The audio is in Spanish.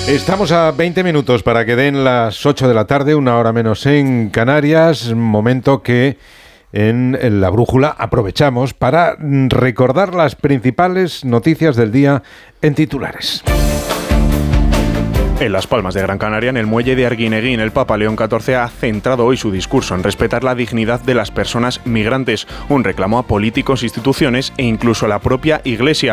Estamos a 20 minutos para que den las 8 de la tarde, una hora menos en Canarias, momento que en La Brújula aprovechamos para recordar las principales noticias del día en titulares. En Las Palmas de Gran Canaria, en el muelle de Arguineguín, el Papa León XIV ha centrado hoy su discurso en respetar la dignidad de las personas migrantes, un reclamo a políticos, instituciones e incluso a la propia Iglesia.